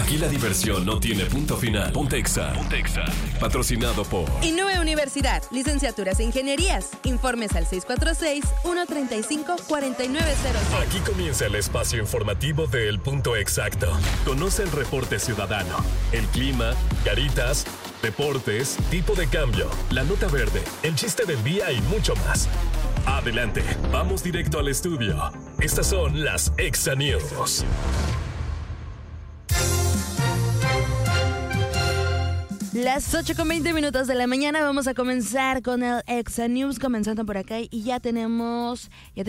Aquí la diversión no tiene punto final. Ponte Exa. Patrocinado por Innove Universidad, licenciaturas e ingenierías. Informes al 646-135-4906. Aquí comienza el espacio informativo de El Punto Exacto. Conoce el reporte ciudadano, el clima, caritas, deportes, tipo de cambio, la nota verde, el chiste del día y mucho más. Adelante, vamos directo al estudio. Estas son las Exa News. Las 8:20 de la mañana, vamos a comenzar con el Exa News, comenzando por acá, y ya tenemos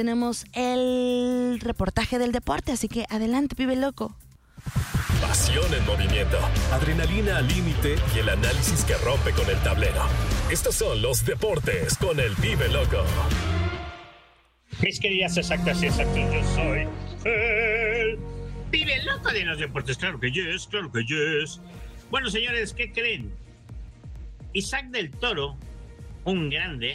el reportaje del deporte, así que adelante, pibe loco. Pasión en movimiento, adrenalina al límite y el análisis que rompe con el tablero. Estos son los deportes con el pibe loco. Mis queridas exactas y exactos, yo soy el pibe loco de los deportes. Claro que yes. Bueno, señores, ¿qué creen? Isaac del Toro, un grande,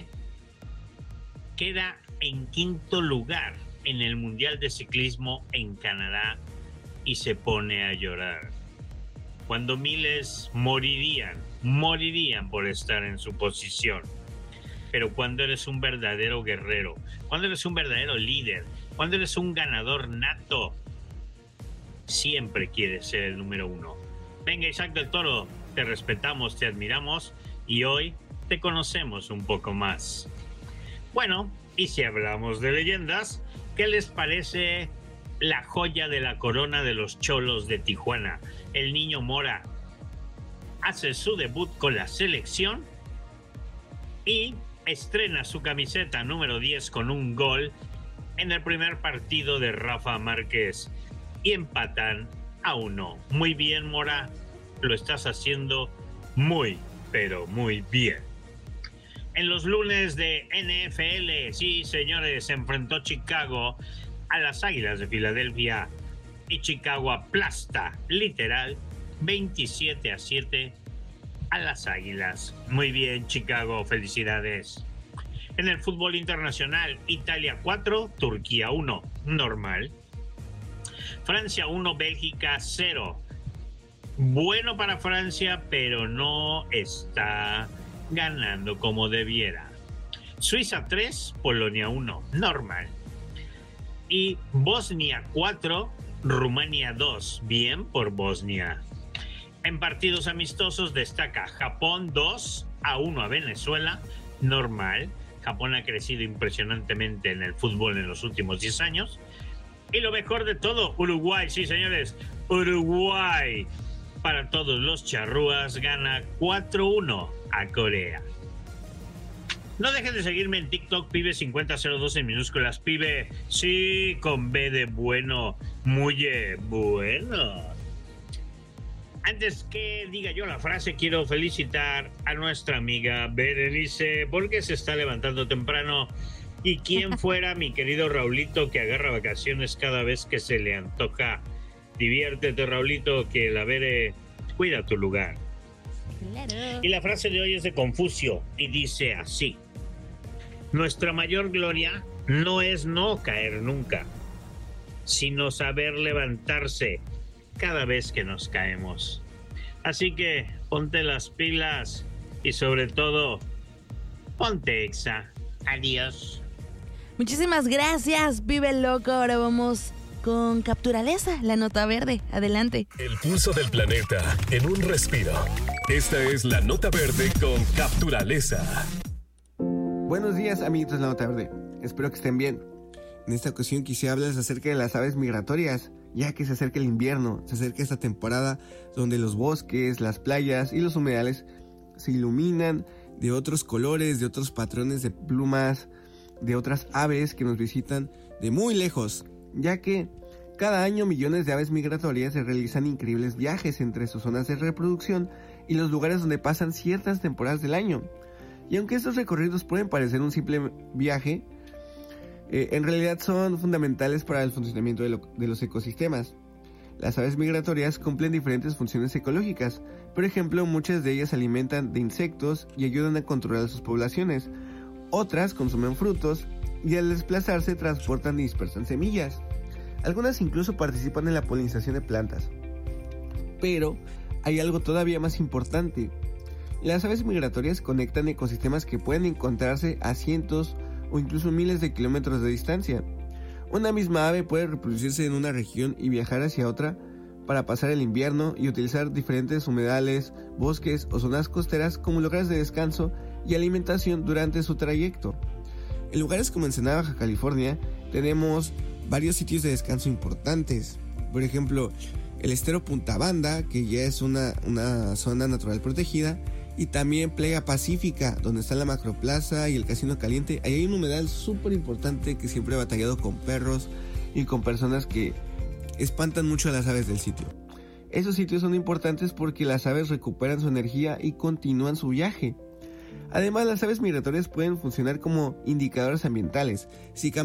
queda en quinto lugar en el Mundial de Ciclismo en Canadá y se pone a llorar. Cuando miles morirían por estar en su posición. Pero cuando eres un verdadero guerrero, cuando eres un verdadero líder, cuando eres un ganador nato, siempre quieres ser el número uno. Venga, Isaac del Toro, te respetamos, te admiramos y hoy te conocemos un poco más. Bueno, y si hablamos de leyendas, ¿qué les parece la joya de la corona de los Cholos de Tijuana? El Niño Mora hace su debut con la selección y estrena su camiseta número 10 con un gol en el primer partido de Rafa Márquez y empatan a 1. Muy bien, Mora, lo estás haciendo muy, pero muy bien. En los lunes de NFL, sí, señores, se enfrentó Chicago a las Águilas de Filadelfia y Chicago aplasta, literal, 27-7 a las Águilas. Muy bien, Chicago, felicidades. En el fútbol internacional, Italia 4, Turquía 1, normal. Francia 1, Bélgica 0. Bueno para Francia, pero no está ganando como debiera. Suiza 3, Polonia 1, normal. Y Bosnia 4, Rumania 2, bien por Bosnia. En partidos amistosos destaca Japón 2-1 a Venezuela, normal. Japón ha crecido impresionantemente en el fútbol en los últimos 10 años. Y lo mejor de todo, Uruguay, sí señores, Uruguay, para todos los charrúas, gana 4-1 a Corea. No dejen de seguirme en TikTok, pibe5002 en minúsculas, pibe, sí, con B de bueno, muy bueno. Antes que diga yo la frase, quiero felicitar a nuestra amiga Berenice, porque se está levantando temprano. Y quién fuera mi querido Raulito, que agarra vacaciones cada vez que se le antoja. Diviértete, Raulito, que la Bere cuida tu lugar. Claro. Y la frase de hoy es de Confucio y dice así: nuestra mayor gloria no es no caer nunca, sino saber levantarse cada vez que nos caemos. Así que ponte las pilas y sobre todo ponte Exa. Adiós. Muchísimas gracias, pibe loco. Ahora vamos con Capturaleza, la nota verde. Adelante. El pulso del planeta en un respiro. Esta es la nota verde con Capturaleza. Buenos días, amiguitos de la nota verde. Espero que estén bien. En esta ocasión quisiera hablarles acerca de las aves migratorias, ya que se acerca el invierno, se acerca esta temporada donde los bosques, las playas y los humedales se iluminan de otros colores, de otros patrones de plumas, de otras aves que nos visitan de muy lejos, ya que cada año millones de aves migratorias se realizan increíbles viajes entre sus zonas de reproducción y los lugares donde pasan ciertas temporadas del año. Y aunque estos recorridos pueden parecer un simple viaje, en realidad son fundamentales para el funcionamiento de los ecosistemas. Las aves migratorias cumplen diferentes funciones ecológicas. Por ejemplo, muchas de ellas se alimentan de insectos y ayudan a controlar sus poblaciones. Otras consumen frutos y al desplazarse transportan y dispersan semillas. Algunas incluso participan en la polinización de plantas. Pero hay algo todavía más importante. Las aves migratorias conectan ecosistemas que pueden encontrarse a cientos o incluso miles de kilómetros de distancia. Una misma ave puede reproducirse en una región y viajar hacia otra para pasar el invierno y utilizar diferentes humedales, bosques o zonas costeras como lugares de descanso y alimentación durante su trayecto. En lugares como Ensenada, Baja California, tenemos varios sitios de descanso importantes. Por ejemplo, el estero Punta Banda, que ya es una zona natural protegida, y también Playa Pacífica, donde está la Macroplaza y el Casino Caliente. Ahí hay un humedal súper importante que siempre ha batallado con perros y con personas que espantan mucho a las aves del sitio. Esos sitios son importantes porque las aves recuperan su energía y continúan su viaje. Además, las aves migratorias pueden funcionar como indicadores ambientales. Si